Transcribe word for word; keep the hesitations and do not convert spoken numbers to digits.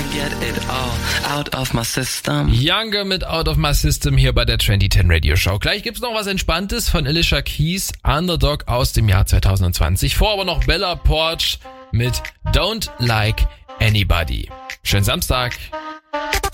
and get it all out of my system. Younger mit Out of My System hier bei der zwanzig zehn Radio Show. Gleich gibt's noch was Entspanntes von Alicia Keys, Underdog aus dem Jahr zwanzig zwanzig. Vor aber noch Bella Poarch mit Don't Like Anybody. Schönen Samstag.